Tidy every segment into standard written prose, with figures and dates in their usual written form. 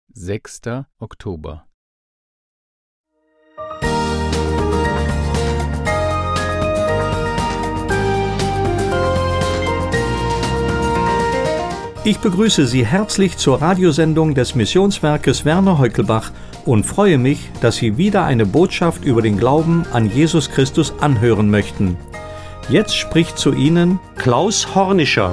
6. Oktober. Ich begrüße Sie herzlich zur Radiosendung des Missionswerkes Werner Heukelbach und freue mich, dass Sie wieder eine Botschaft über den Glauben an Jesus Christus anhören möchten. Jetzt spricht zu Ihnen Klaus Hornischer.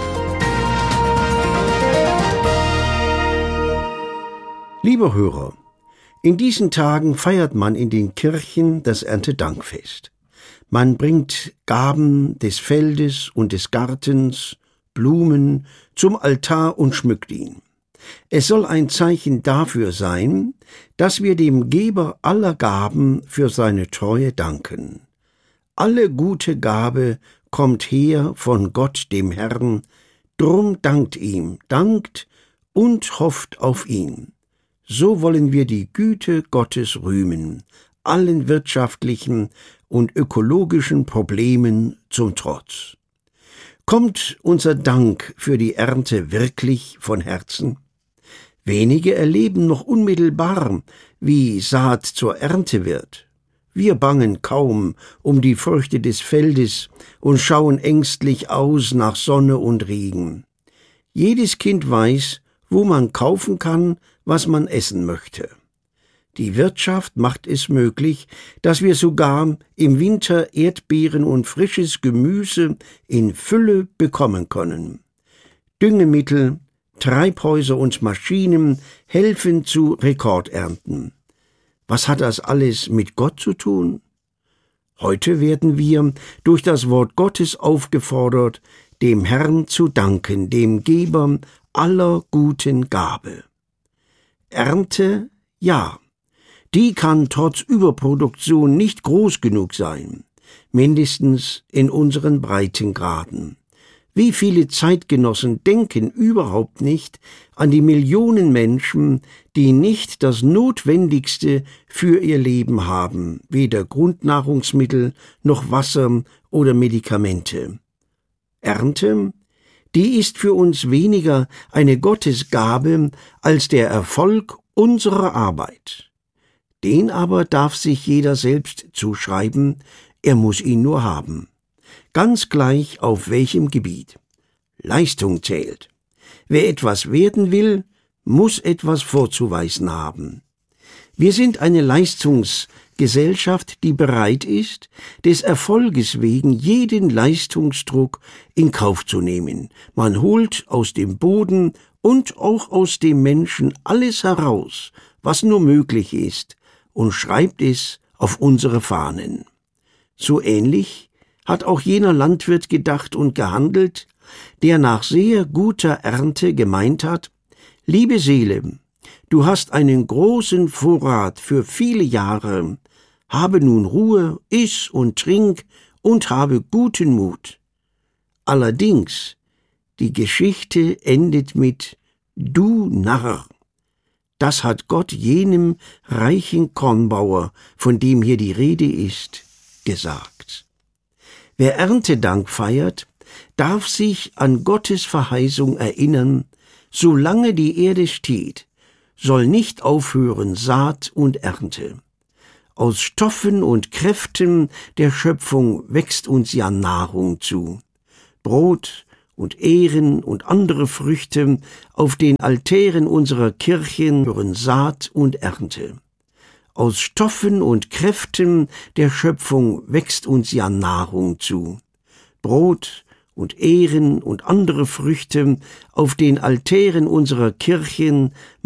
Liebe Hörer, in diesen Tagen feiert man in den Kirchen das Erntedankfest. Man bringt Gaben des Feldes und des Gartens, Blumen zum Altar und schmückt ihn. Es soll ein Zeichen dafür sein, dass wir dem Geber aller Gaben für seine Treue danken. Alle gute Gabe kommt her von Gott dem Herrn, drum dankt ihm, dankt und hofft auf ihn. So wollen wir die Güte Gottes rühmen, allen wirtschaftlichen und ökologischen Problemen zum Trotz. Kommt unser Dank für die Ernte wirklich von Herzen? Wenige erleben noch unmittelbar, wie Saat zur Ernte wird. Wir bangen kaum um die Früchte des Feldes und schauen ängstlich aus nach Sonne und Regen. Jedes Kind weiß, wo man kaufen kann, was man essen möchte. Die Wirtschaft macht es möglich, dass wir sogar im Winter Erdbeeren und frisches Gemüse in Fülle bekommen können. Düngemittel, Treibhäuser und Maschinen helfen zu Rekordernten. Was hat das alles mit Gott zu tun? Heute werden wir durch das Wort Gottes aufgefordert, dem Herrn zu danken, dem Geber aller guten Gabe. Ernte, ja, die kann trotz Überproduktion nicht groß genug sein, mindestens in unseren Breitengraden. Wie viele Zeitgenossen denken überhaupt nicht an die Millionen Menschen, die nicht das Notwendigste für ihr Leben haben, weder Grundnahrungsmittel noch Wasser oder Medikamente. Ernte, die ist für uns weniger eine Gottesgabe als der Erfolg unserer Arbeit. Den aber darf sich jeder selbst zuschreiben, er muss ihn nur haben. Ganz gleich auf welchem Gebiet. Leistung zählt. Wer etwas werden will, muss etwas vorzuweisen haben. Wir sind eine Leistungsgesellschaft, die bereit ist, des Erfolges wegen jeden Leistungsdruck in Kauf zu nehmen. Man holt aus dem Boden und auch aus dem Menschen alles heraus, was nur möglich ist, und schreibt es auf unsere Fahnen. So ähnlich hat auch jener Landwirt gedacht und gehandelt, der nach sehr guter Ernte gemeint hat: Liebe Seele, du hast einen großen Vorrat für viele Jahre, habe nun Ruhe, iss und trink und habe guten Mut. Allerdings, die Geschichte endet mit Du Narr. Das hat Gott jenem reichen Kornbauer, von dem hier die Rede ist, gesagt. Wer Erntedank feiert, darf sich an Gottes Verheißung erinnern: Solange die Erde steht, soll nicht aufhören Saat und Ernte. Aus Stoffen und Kräften der Schöpfung wächst uns ja Nahrung zu. Brot und Ähren und andere Früchte auf den Altären unserer Kirchen hören Saat und Ernte. Aus Stoffen und Kräften der Schöpfung wächst uns ja Nahrung zu. Brot und Ähren und andere Früchte auf den Altären unserer Kirchen